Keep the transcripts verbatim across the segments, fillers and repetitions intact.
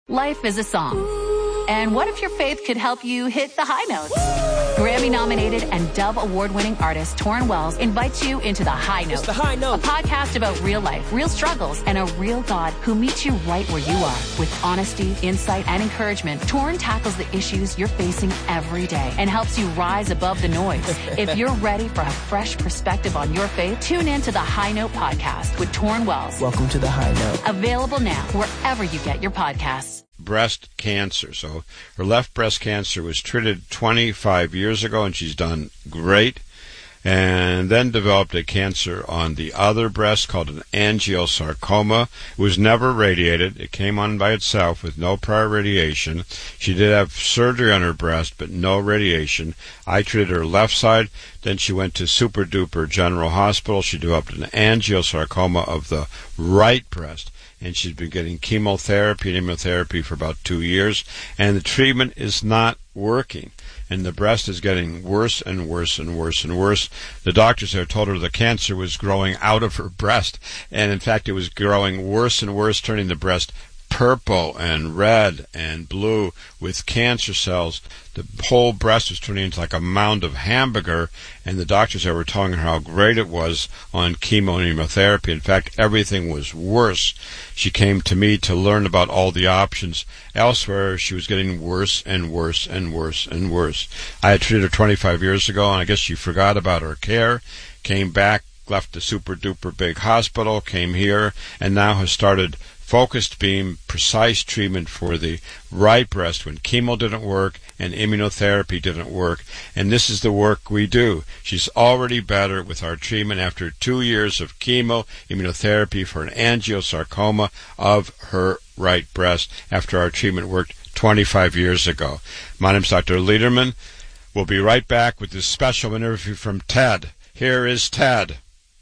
Life is a song. And what if your faith could help you hit the high notes? Grammy-nominated and Dove Award-winning artist Torrin Wells invites you into The High Note. It's The High Note. A podcast about real life, real struggles, and a real God who meets you right where you are. With honesty, insight, and encouragement, Torrin tackles the issues you're facing every day and helps you rise above the noise. If you're ready for a fresh perspective on your faith, tune in to The High Note podcast with Torrin Wells. Welcome to The High Note. Available now wherever you get your podcasts. Breast cancer. So her left breast cancer was treated twenty-five years ago, and she's done great. And then developed a cancer on the other breast called an angiosarcoma. It was never radiated. It came on by itself with no prior radiation. She did have surgery on her breast, but no radiation. I treated her left side. Then she went to Super Duper General Hospital. She developed an angiosarcoma of the right breast. And she's been getting chemotherapy and immunotherapy for about two years, and the treatment is not working. And the breast is getting worse and worse and worse and worse. The doctors there told her the cancer was growing out of her breast, and in fact it was growing worse and worse, turning the breast purple and red and blue with cancer cells. The whole breast was turning into like a mound of hamburger, and the doctors there were telling her how great it was on chemo and immunotherapy. In fact, everything was worse. She came to me to learn about all the options. Elsewhere, she was getting worse and worse and worse and worse. I had treated her twenty-five years ago, and I guess she forgot about her care, came back, left the super duper big hospital, came here, and now has started focused beam, precise treatment for the right breast when chemo didn't work and immunotherapy didn't work. And this is the work we do. She's already better with our treatment after two years of chemo, immunotherapy for an angiosarcoma of her right breast after our treatment worked twenty-five years ago. My name's Doctor Lederman. We'll be right back with this special interview from Ted. Here is Ted.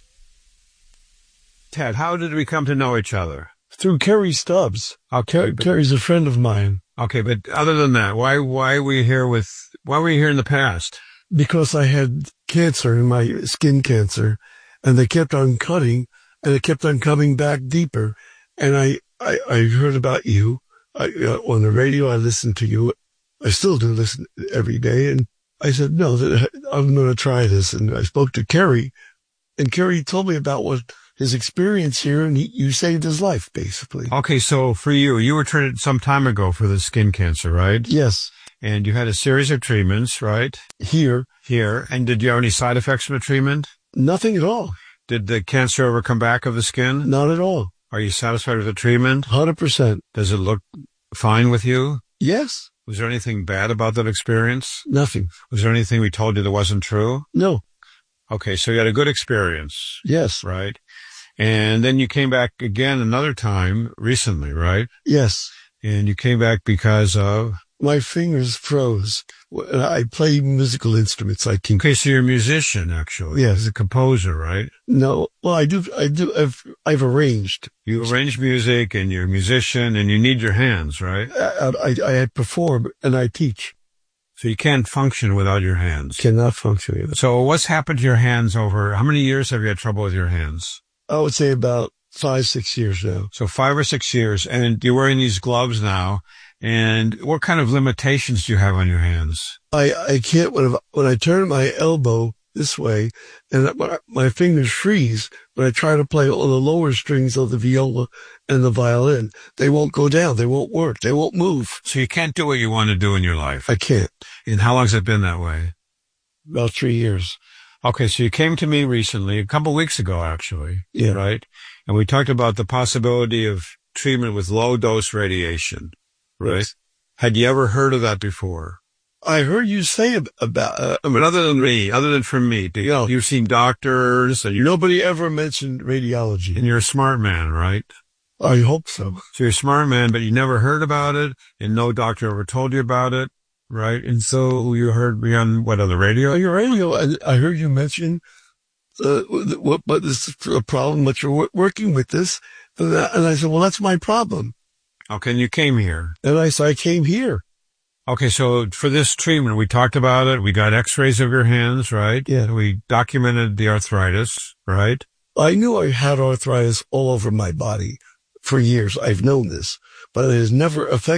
Ted, how did we come to know each other? Through Kerry Stubbs. Okay, but, Kerry's a friend of mine. Okay, but other than that, why why were you here with? Why were you here in the past? Because I had cancer in my skin cancer, and they kept on cutting, and it kept on coming back deeper. And I I, I heard about you I, uh, on the radio. I listened to you. I still do listen every day. And I said, no, I'm going to try this. And I spoke to Kerry, and Kerry told me about what his experience here, and he, you saved his life, basically. Okay, so for you, you were treated some time ago for the skin cancer, right? Yes. And you had a series of treatments, right? Here. Here. And did you have any side effects from the treatment? Nothing at all. Did the cancer ever come back of the skin? Not at all. Are you satisfied with the treatment? one hundred percent. Does it look fine with you? Yes. Was there anything bad about that experience? Nothing. Was there anything we told you that wasn't true? No. Okay, so you had a good experience. Yes. Right? And then you came back again another time recently, right? Yes. And you came back because of? My fingers froze. I play musical instruments. I can. Okay, so you're a musician, actually. Yes. You're a composer, right? No. Well, I do, I do, I've, I've arranged. You arrange music and you're a musician and you need your hands, right? I, I, I perform and I teach. So you can't function without your hands. Cannot function without. So what's happened to your hands over, how many years have you had trouble with your hands? I would say about five, six years now. So five or six years. And you're wearing these gloves now. And what kind of limitations do you have on your hands? I, I can't, when, when I turn my elbow this way and my, my fingers freeze, when I try to play all the lower strings of the viola and the violin, they won't go down. They won't work. They won't move. So you can't do what you want to do in your life? I can't. And how long has it been that way? About three years. Okay, so you came to me recently, a couple of weeks ago, actually. Yeah. Right? And we talked about the possibility of treatment with low-dose radiation. Right? Yes. Had you ever heard of that before? I heard you say about, uh, I mean, other than me, other than from me, do you, no. You've seen doctors and you nobody ever mentioned radiology. And you're a smart man, right? I hope so. So you're a smart man, but you never heard about it and no doctor ever told you about it, right? And so you heard me on what, on the radio? On your radio, I, I heard you mention, uh, what, what is the problem, but you're working with this. And I, and I said, well, that's my problem. Okay, and you came here. And I said, I came here. Okay, so for this treatment, we talked about it. We got x-rays of your hands, right? Yeah. We documented the arthritis, right? I knew I had arthritis all over my body for years. I've known this, but it has never affected